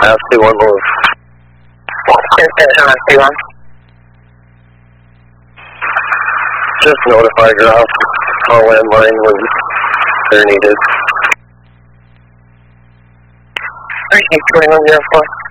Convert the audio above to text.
Ask 21 move. Just notify ground. Call landline when they're needed. 2104.